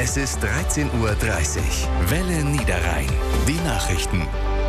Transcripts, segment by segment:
Es ist 13:30 Uhr. Welle Niederrhein. Die Nachrichten.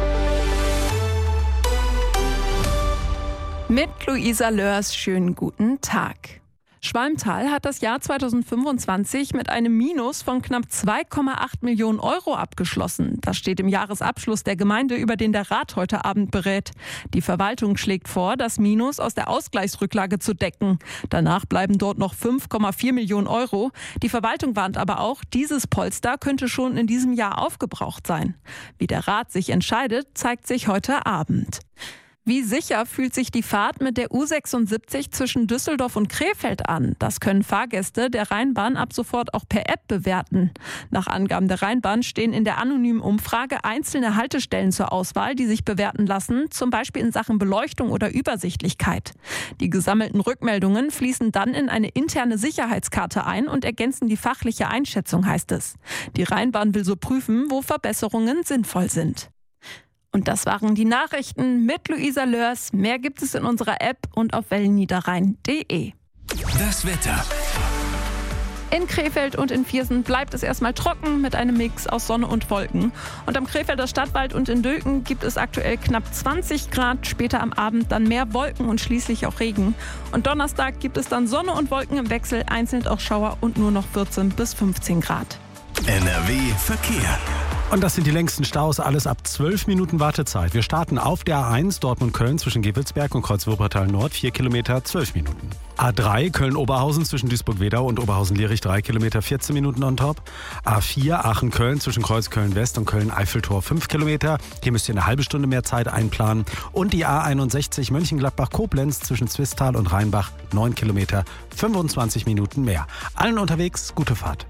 Mit Luisa Lörs, schönen guten Tag. Schwalmtal hat das Jahr 2025 mit einem Minus von knapp 2,8 Millionen Euro abgeschlossen. Das steht im Jahresabschluss der Gemeinde, über den der Rat heute Abend berät. Die Verwaltung schlägt vor, das Minus aus der Ausgleichsrücklage zu decken. Danach bleiben dort noch 5,4 Millionen Euro. Die Verwaltung warnt aber auch, dieses Polster könnte schon in diesem Jahr aufgebraucht sein. Wie der Rat sich entscheidet, zeigt sich heute Abend. Wie sicher fühlt sich die Fahrt mit der U76 zwischen Düsseldorf und Krefeld an? Das können Fahrgäste der Rheinbahn ab sofort auch per App bewerten. Nach Angaben der Rheinbahn stehen in der anonymen Umfrage einzelne Haltestellen zur Auswahl, die sich bewerten lassen, zum Beispiel in Sachen Beleuchtung oder Übersichtlichkeit. Die gesammelten Rückmeldungen fließen dann in eine interne Sicherheitskarte ein und ergänzen die fachliche Einschätzung, heißt es. Die Rheinbahn will so prüfen, wo Verbesserungen sinnvoll sind. Und das waren die Nachrichten mit Luisa Lörs. Mehr gibt es in unserer App und auf wellenniederrhein.de. Das Wetter. In Krefeld und in Viersen bleibt es erstmal trocken mit einem Mix aus Sonne und Wolken. Und am Krefelder Stadtwald und in Dülken gibt es aktuell knapp 20 Grad. Später am Abend dann mehr Wolken und schließlich auch Regen. Und Donnerstag gibt es dann Sonne und Wolken im Wechsel, einzeln auch Schauer und nur noch 14 bis 15 Grad. NRW Verkehr. Und das sind die längsten Staus, alles ab 12 Minuten Wartezeit. Wir starten auf der A1 Dortmund-Köln zwischen Gewelsberg und Kreuz-Wuppertal Nord, 4 Kilometer, 12 Minuten. A3 Köln-Oberhausen zwischen Duisburg-Wedau und Oberhausen-Lierich, 3 Kilometer, 14 Minuten on top. A4 Aachen-Köln zwischen Kreuz Köln-West und Köln-Eiffeltor, 5 Kilometer. Hier müsst ihr eine halbe Stunde mehr Zeit einplanen. Und die A61 Mönchengladbach-Koblenz zwischen Zwistal und Rheinbach, 9 Kilometer, 25 Minuten mehr. Allen unterwegs, gute Fahrt.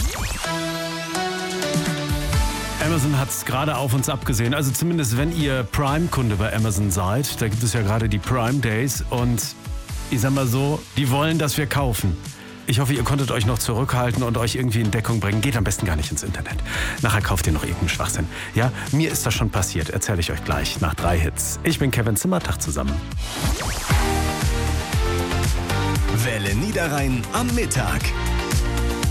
Amazon hat es gerade auf uns abgesehen. Also zumindest wenn ihr Prime-Kunde bei Amazon seid. Da gibt es ja gerade die Prime Days. Und ich sag mal so, die wollen, dass wir kaufen. Ich hoffe, ihr konntet euch noch zurückhalten und euch irgendwie in Deckung bringen. Geht am besten gar nicht ins Internet. Nachher kauft ihr noch irgendeinen Schwachsinn. Ja, mir ist das schon passiert. Erzähle ich euch gleich nach 3 Hits. Ich bin Kevin Zimmer. Tag zusammen. Welle Niederrhein am Mittag.